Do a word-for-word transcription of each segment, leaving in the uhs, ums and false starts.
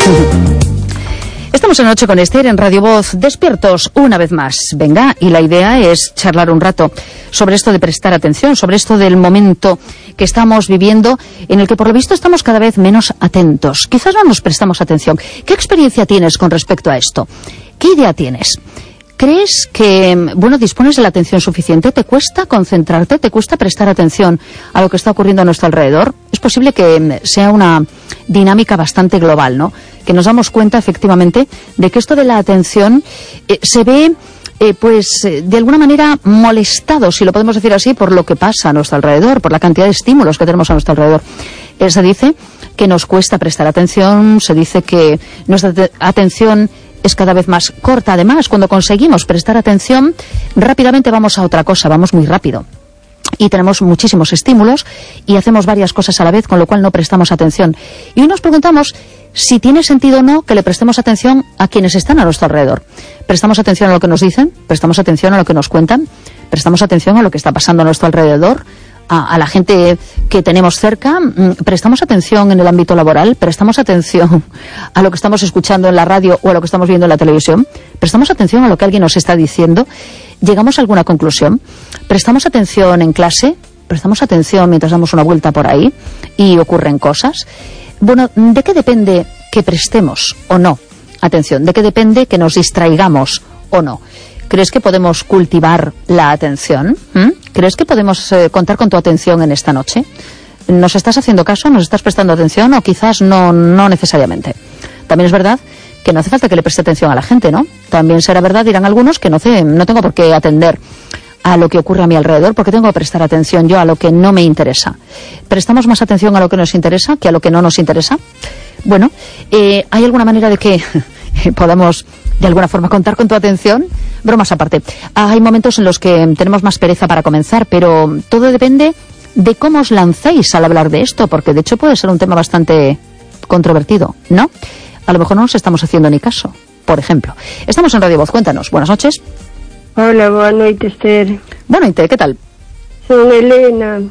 Estamos en Noche con Esther en Radio Voz, despiertos una vez más. Venga, y la idea es charlar un rato sobre esto de prestar atención, sobre esto del momento que estamos viviendo, en el que por lo visto estamos cada vez menos atentos. Quizás no nos prestamos atención. ¿Qué experiencia tienes con respecto a esto? ¿Qué idea tienes? ¿Crees que, bueno, dispones de la atención suficiente? ¿Te cuesta concentrarte? ¿Te cuesta prestar atención a lo que está ocurriendo a nuestro alrededor? Es posible que sea una dinámica bastante global, ¿no? Que nos damos cuenta, efectivamente, de que esto de la atención eh, se ve, eh, pues, eh, de alguna manera molestado, si lo podemos decir así, por lo que pasa a nuestro alrededor, por la cantidad de estímulos que tenemos a nuestro alrededor. Eh, se dice que nos cuesta prestar atención, se dice que nuestra atención es cada vez más corta. Además, cuando conseguimos prestar atención, rápidamente vamos a otra cosa, vamos muy rápido. Y tenemos muchísimos estímulos y hacemos varias cosas a la vez, con lo cual no prestamos atención. Y hoy nos preguntamos si tiene sentido o no que le prestemos atención a quienes están a nuestro alrededor. ¿Prestamos atención a lo que nos dicen? ¿Prestamos atención a lo que nos cuentan? ¿Prestamos atención a lo que está pasando a nuestro alrededor? A, a la gente que tenemos cerca? ¿Prestamos atención en el ámbito laboral? ¿Prestamos atención a lo que estamos escuchando en la radio o a lo que estamos viendo en la televisión? ¿Prestamos atención a lo que alguien nos está diciendo? ¿Llegamos a alguna conclusión? ¿Prestamos atención en clase? ¿Prestamos atención mientras damos una vuelta por ahí y ocurren cosas? Bueno, ¿de qué depende que prestemos o no atención? ¿De qué depende que nos distraigamos o no? ¿Crees que podemos cultivar la atención? ¿Mm? ¿Crees que podemos eh, contar con tu atención en esta noche? ¿Nos estás haciendo caso? ¿Nos estás prestando atención? O quizás no, no necesariamente. También es verdad que no hace falta que le preste atención a la gente, ¿no? También será verdad, dirán algunos, que no, sé, no tengo por qué atender a lo que ocurre a mi alrededor, porque tengo que prestar atención yo a lo que no me interesa. ¿Prestamos más atención a lo que nos interesa que a lo que no nos interesa? Bueno, eh, ¿hay alguna manera de que podamos de alguna forma contar con tu atención? Bromas aparte, hay momentos en los que tenemos más pereza para comenzar, pero todo depende de cómo os lancéis al hablar de esto, porque de hecho puede ser un tema bastante controvertido, ¿no? A lo mejor no nos estamos haciendo ni caso, por ejemplo. Estamos en Radio Voz, cuéntanos. Buenas noches. Hola, boa noite, Esther. Boa noite, ¿qué tal? Son Elena.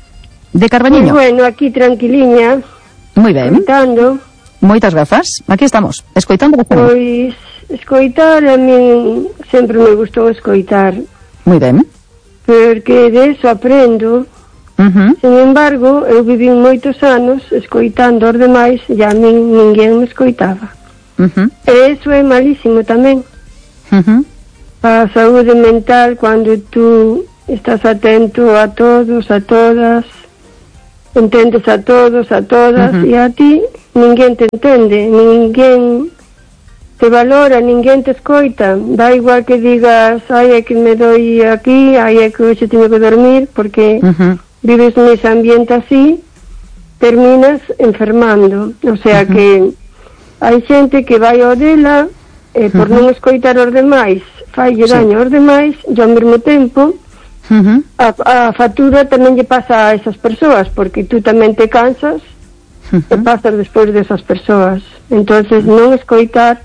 De Carballiño. Pues bueno, aquí tranquiliña. Muy ben. Escoitando. Moitas grazas. Aquí estamos, escoitando. Pois, escoitar, a mí sempre me gustou escoitar. Muy ben. Porque de eso aprendo. Uh-huh. Sin embargo, eu viví moitos anos escoitando os demais e a mí ninguén me escoitaba. Uh-huh. E eso é malísimo tamén. Uh-huh. Para a saúde mental, cando tú estás atento a todos, a todas, entendes a todos, a todas, uh-huh. e a ti ninguén te entende, ninguén te valora, ninguén te escoita. Da igual que digas, ai, é que me doi aquí, ai, é que hoxe teño que dormir, porque uh-huh. vives nese ambiente así, terminas enfermando. O sea uh-huh. que hai xente que vai ao dela, e por uh-huh. non escoitar os demais, faille sí. daño aos demais, e ao mesmo tempo uh-huh. a, a factura tamén lle pasa a esas persoas, porque tú tamén te cansas uh-huh. e pasas despois desas persoas. Entonces non escoitar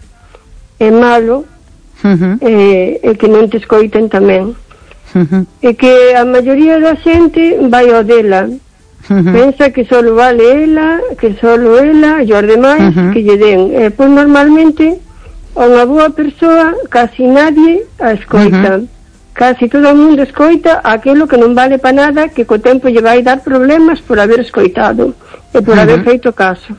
é malo, uh-huh. e, e que non te escoiten tamén. Uh-huh. E que a maioría da xente vai ao dela, uh-huh. pensa que solo vale ela, que solo ela e os demais uh-huh. que lle den. E pois normalmente a unha boa persoa casi nadie a escoita. Uh-huh. Casi todo o mundo escoita aquilo que non vale para nada, que co tempo lle vai dar problemas por haber escoitado e por uh-huh. haber feito caso.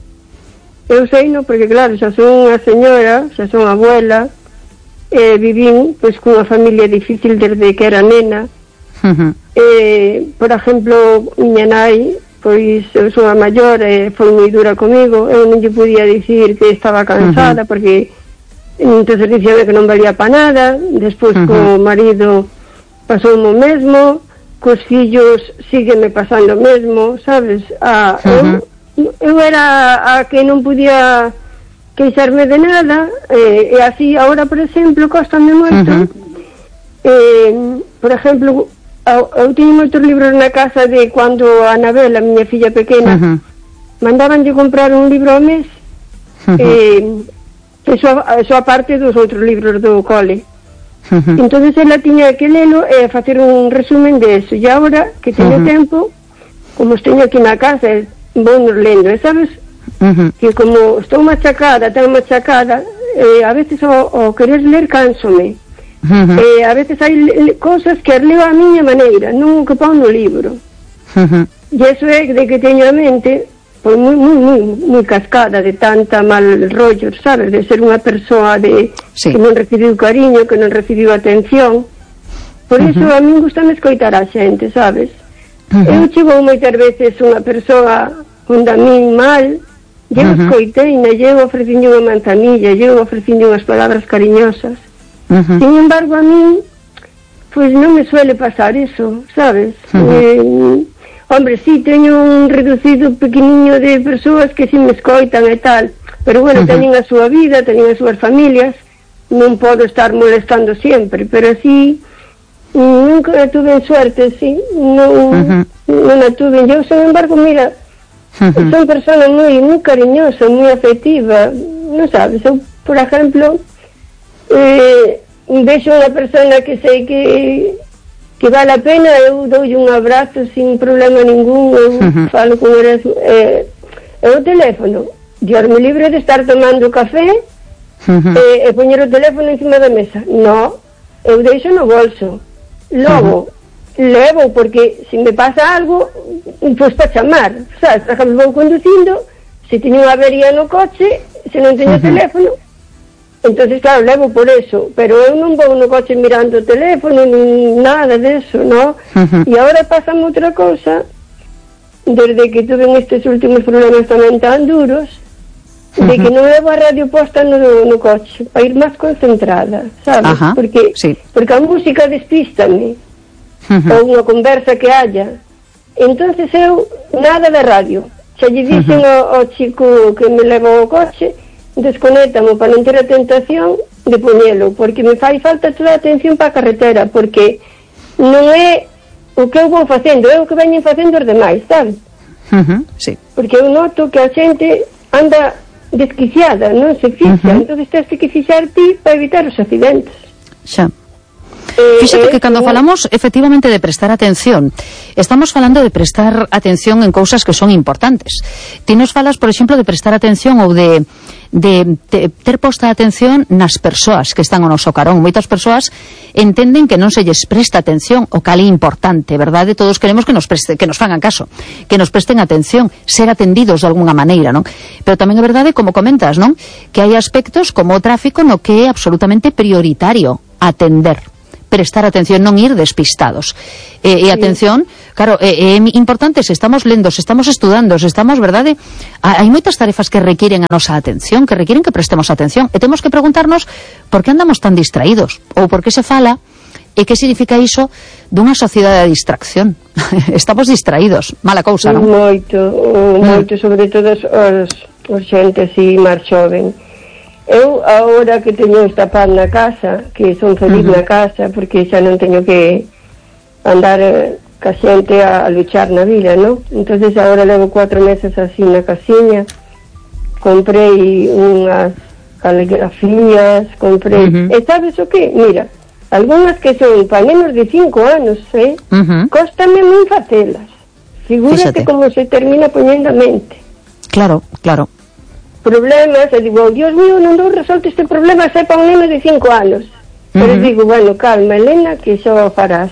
Eu sei, no, porque claro, xa son unha señora, xa son abuela, e vivín pois cunha familia difícil desde que era nena. Uh-huh. E, por exemplo, miña nai, pois eu son a maior e foi moi dura comigo. Eu non lle podía dicir que estaba cansada, uh-huh. porque entonces dicía que non valía para nada. Despois uh-huh. co marido pasou o mesmo, cos fillos sígueme pasando o mesmo, sabes? A, uh-huh. eu, eu era a que non podía queixarme de nada, e, e así agora, por exemplo, costame moito. Uh-huh. eh, por exemplo, eu tiño moitos libros na casa de cando a Anabel, a miña filla pequena, uh-huh. mandabanlle comprar un libro ao mes, uh-huh. eh, eso, eso aparte dos outros libros do cole. Uh-huh. Entonces ela tiña que lelo e facer un resumen de eso, e agora que teño uh-huh. tempo, como os teño aquí na casa, vou nos lendo, e sabes, Uh-huh. Que como estou machacada, tan machacada, eh, a veces o, o querer ler cánsome. Uh-huh. Eh, a veces hai le, cosas que as leo a miña maneira, non que pon no libro. Uh-huh. E iso é de que teño a mente pois moi, moi, moi, moi cascada de tanta mal rollo, sabes, de ser unha persoa de sí. que non recibiu cariño, que non recibiu atención. Por uh-huh. iso a min gusta me escoitar a xente, sabes? Uh-huh. Eu chego moitas veces unha persoa onde a min mal, e eu uh-huh. escoitei, e eu ofrecindo unha manzanilla, e eu ofrecindo unhas palabras cariñosas. Uh-huh. Sin embargo, a mí, pues non me suele pasar eso, ¿sabes? Uh-huh. Eh, hombre, sí, teño un reducido pequeniño de persoas que si me escoitan e tal, pero bueno, uh-huh. teñen a súa vida, teñen as súas familias, non podo estar molestando sempre, pero así, nunca tuve suerte, sí, non, uh-huh. non a tuve. Eu, sin embargo, mira, uh-huh. son persona moi, moi cariñosa, moi afectiva, non sabes, eu, por exemplo, eh, vexo unha persona que sei que que vale a pena, eu doulle un abrazo sin problema ningún, eu uh-huh. falo con eles, eh, é o teléfono, diosme libre de estar tomando café uh-huh. eh, e poñer o teléfono encima da mesa, no, eu deixo no bolso, logo uh-huh. levo, porque se me pasa algo pois para chamar, sabes, por exemplo, vou conducindo, se teño unha avería no coche, se non teño uh-huh. teléfono, entonces claro, levo por eso, pero eu non vou no coche mirando o teléfono nin nada deso, no? Uh-huh. E agora pásame outra cosa, desde que tuve estes últimos problemas tamén tan duros, uh-huh. de que non levo a radio posta no, no coche, para ir máis concentrada, sabes? Uh-huh. Porque, sí. porque a música despístame, uh-huh. ou unha conversa que haya, entonces eu nada de radio, xa lle dicen uh-huh. ao, ao chico que me leva ao coche, desconétamo para non ter a tentación de poñelo, porque me fai falta toda a atención para a carretera, porque non é o que eu vou facendo, é o que veñen facendo os demais, sabes? Uh-huh, sí. Porque eu noto que a xente anda desquiciada, non se fixa, uh-huh. entón tens que fixar ti para evitar os accidentes. Xa. Eh, Fíxate eh, que cando eh, falamos efectivamente de prestar atención, estamos falando de prestar atención en cousas que son importantes. Ti nos falas, por exemplo, de prestar atención ou de, de, de ter posta atención nas persoas que están ao noso carón. Moitas persoas entenden que non se lles presta atención, o cal é importante, verdade? Todos queremos que nos preste, que nos fagan caso, que nos presten atención, ser atendidos de alguna maneira, non? Pero tamén é verdade, como comentas, non? Que hai aspectos como o tráfico no que é absolutamente prioritario atender, prestar atención, non ir despistados. E, e atención, claro, é, é importante se estamos lendo, se estamos estudando, se estamos, verdade? Hai moitas tarefas que requiren a nosa atención, que requiren que prestemos atención, e temos que preguntarnos por que andamos tan distraídos, ou por que se fala, e que significa iso dunha sociedade de distracción. Estamos distraídos, mala cousa, non? Moito, moito, mm. sobre todo os, os xente así máis xoven. Eu, agora que teño esta paz na casa, que son feliz uh-huh. na casa, porque xa non teño que andar eh, ca xente a, a luchar na vida, non? Entonces agora levo cuatro meses así na casiña, comprei unhas caligrafías, comprei... Uh-huh. E sabes o que? Mira, algunhas que son para menos de cinco anos, eh? Uh-huh. Cóstame moi facelas. Figúrate como se termina poñendo a mente. Claro, claro. Problemas, e digo, oh, Dios mío, non dou resolto este problema, sei para un neno de cinco anos. Uh-huh. Pero digo, bueno, calma, Elena, que xa o farás.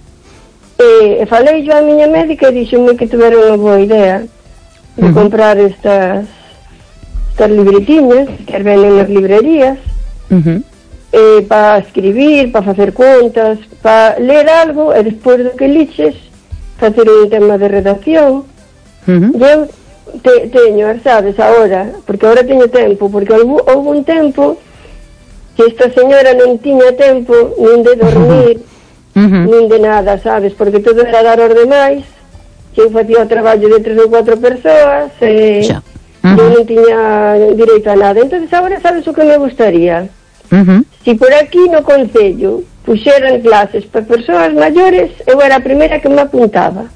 E, e falei yo a miña médica e dixome que tuveron unha boa idea de uh-huh. comprar estas estas libretiñas que venden nas librerías, uh-huh. e para escribir, para facer contas, para ler algo, e despois do que liches, facer un tema de redacción. Uh-huh. Eu Te, teño, sabes, agora, porque agora teño tempo, porque houve, houve un tempo que esta señora non tiña tempo nin de dormir, uh-huh. nin de nada, sabes, porque todo era dar aos demais, que eu facía o traballo de tres ou cuatro persoas, e uh-huh. eu non tiña direito a nada. Entonces agora sabes o que me gustaría? Uh-huh. Si por aquí no concello puxeran clases para persoas maiores, eu era a primeira que me apuntaba.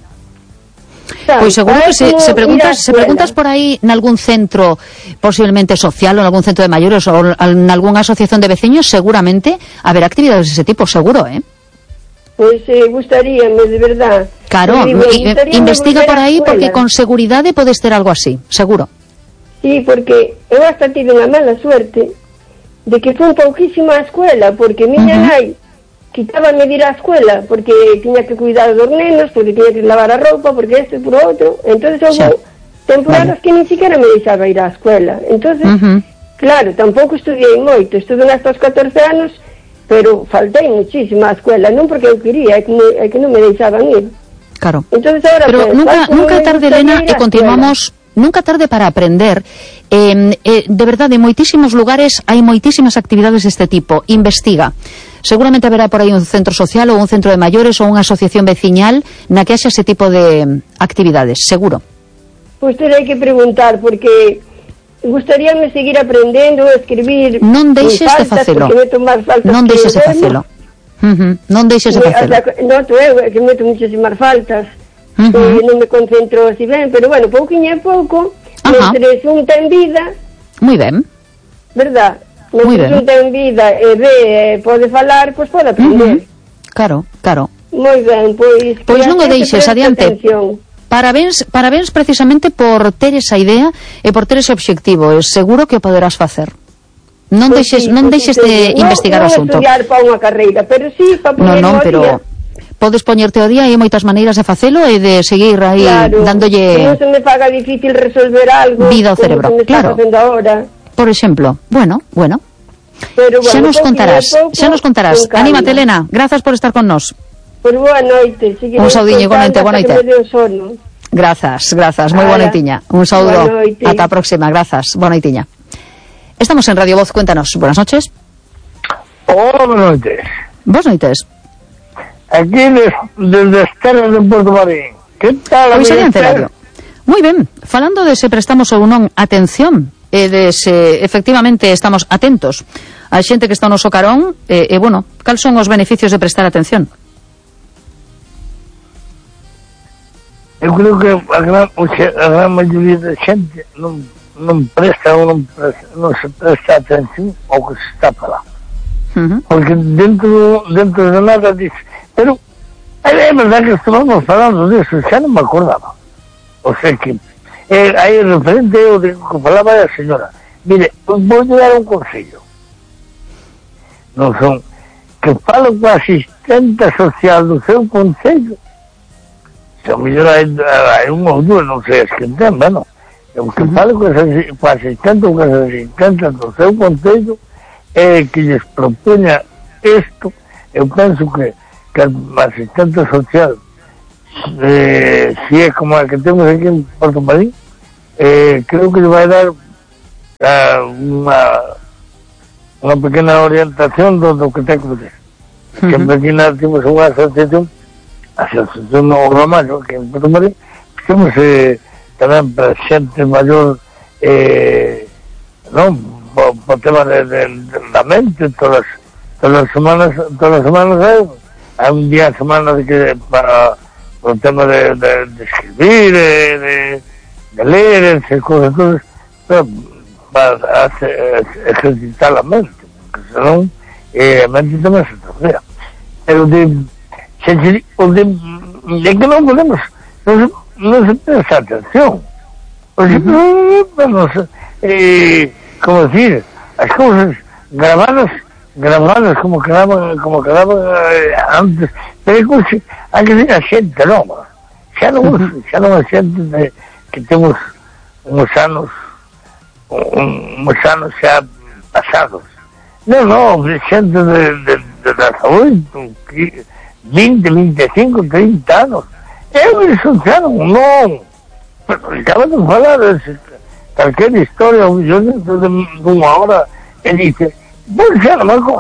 Pois seguro que se, se preguntas se preguntas por aí nalgún centro posiblemente social ou nalgún centro de maiores ou nalgúnha asociación de veciños, seguramente haberá actividades de ese tipo, seguro, eh? Pois eh, gustaríame, de verdad. Claro, digo, investiga por aí porque con seguridade podes ter algo así, seguro. Sí, porque eu hasta tive unha mala suerte de que fui pouquísimo á escuela, porque miña uh-huh. nai quitábame de ir á escuela, porque tiña que cuidar dos nenos, porque tiña que lavar a roupa, porque este por outro. Entonces houve temporadas vale. que ni siquiera me deixaba ir á escuela. Entonces, uh-huh. claro, tampouco estudiei moito, estuve hasta os catorce anos, pero faltei muchísimo á escuela, non porque eu quería, é que, me, é que non me deixaban ir. Claro. Entonces, ahora, pero pues, nunca, nunca tarde, Elena, e continuamos... Nunca tarde para aprender. Eh, eh, de verdade, en moitísimos lugares hai moitísimas actividades deste tipo. Investiga. Seguramente haberá por aí un centro social ou un centro de maiores ou unha asociación veciñal na que haxa ese tipo de actividades, seguro. Pois terei que preguntar, porque gustaríame seguir aprendendo a escribir. Non deixes de facelo. Non deixes de facelo. Uh-huh. Non deixes de facelo. Non, eu que meto muchísimas faltas. Uh-huh. eh, non me concentro así ben, pero bueno, pouquinho a pouco, mentre un ten vida. Moi ben. Verdad? Mentre un ten vida e ve, e pode falar, pois pode aprender. Uh-huh. Claro, claro. Moi ben, pois... Pois non o deixes, adiante. Parabéns, parabéns precisamente por ter esa idea e por ter ese obxectivo. Es seguro que o poderás facer. Non pues deixes, sí, non pues deixes sí, de sí. investigar no, o asunto. Non estudiar para unha carreira, pero sí para poner no, no, pero... día. Podes poñerte o día e hai moitas maneiras de facelo e de seguir aí claro, dándolle... non se me faga difícil resolver algo vida ao cerebro, como se me claro. está facendo ahora. Por exemplo, bueno, bueno. Pero, bueno xa nos contarás, pouco, xa nos contarás. Anímate, Elena, grazas por estar con nós. Por boa noite. Un saudiño, igualmente, boa noite. Grazas, grazas, moi boa noitiña. Un saúdo, ata a próxima, grazas, boa noitiña. Estamos en Radio Voz, cuéntanos. Buenas noches. Hola, boas noites. Boas noites. Aquí desde as terras de Porto Marín. Que tal, pois adiante, Radio. Moi ben, falando de se prestamos ou non atención e de se efectivamente estamos atentos a xente que está no noso carón e, e bueno, cal son os beneficios de prestar atención? Eu creo que a gran, a gran maioría da xente non, non presta ou non, presta, non se presta atención ao que se está falando. Uh-huh. Porque dentro, dentro de nada dice, pero é verdade que estamos falando disso, xa non me acordaba. O sea que eh, aí referente eu digo que falaba a señora, mire, vou dar un consello, non son que falo coa asistente social do seu consello, se a mellor hai, hai un ou dúas, non sei as que ten, bueno, eu que falo coa asistente ou coa asistente do seu consello é que lles propuña isto. Eu penso que, que a asistente social eh, si é como a que temos aquí en Porto Marín, eh, creo que lle vai dar uh, unha unha pequena orientación do, do que ten que fazer. Uh-huh. Sempre aquí nada temos unha asociación, a asociación no Ramallo, que en Porto Marín, temos eh, tamén para xente maior, eh, non por tema de, de, de la mente, todas las, todas las semanas, todas las semanas hay, hay un día a semana de que para por el tema de, de, de escribir, de, de, de leer, esas cosas, entonces, pero para hacer, ejercitar la mente, porque senón eh, la mente también se trofea. Pero de, se, de, de que no podemos, no se, no se presta atención. Porque, uh-huh. no sé, eh, como decir, as cousas gravadas, gravadas como quedaban, como quedaban eh, antes, pero que hai que ser a xente nova, xa non, xa non a xente de, que temos uns anos, un, uns anos xa pasados. Non, non, xente de, de, de dezaoito, vinte, vinte e cinco, trinta anos. Eu iso xa non, non, pero acaba de falar ese cualquier historia, yo dentro de una hora, él dice, pues ya no me acuerdo.